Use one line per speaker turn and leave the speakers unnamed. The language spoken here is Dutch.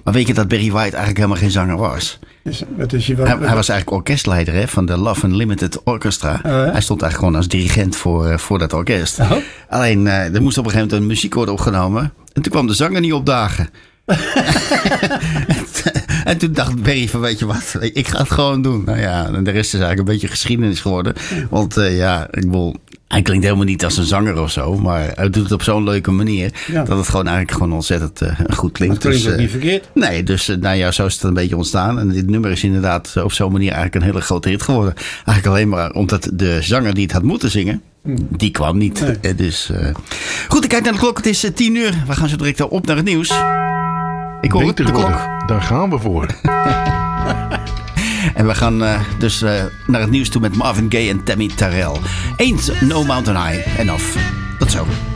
Maar weet je dat Barry White eigenlijk helemaal geen zanger was? Hij was eigenlijk orkestleider, hè, van de Love Unlimited Orchestra. Hij stond eigenlijk gewoon als dirigent voor dat orkest. Alleen, er moest op een gegeven moment een muziek worden opgenomen. En toen kwam de zanger niet opdagen. En toen dacht Barry van, weet je wat, ik ga het gewoon doen. Nou ja, en de rest is eigenlijk een beetje geschiedenis geworden. Want ik bedoel, hij klinkt helemaal niet als een zanger of zo. Maar hij doet het op zo'n leuke manier. Ja. Dat het gewoon ontzettend goed klinkt.
Dat klinkt ook niet verkeerd.
Nee, dus zo is het een beetje ontstaan. En dit nummer is inderdaad op zo'n manier eigenlijk een hele grote hit geworden. Eigenlijk alleen maar omdat de zanger die het had moeten zingen, die kwam niet. Nee. Dus, goed, ik kijk naar de klok. Het is 10:00. We gaan zo direct op naar het nieuws. Ik hoor het, de klok.
Daar gaan we voor.
En we gaan dus naar het nieuws toe met Marvin Gaye en Tammy Terrell. Ain't No Mountain High Enough. Tot zo.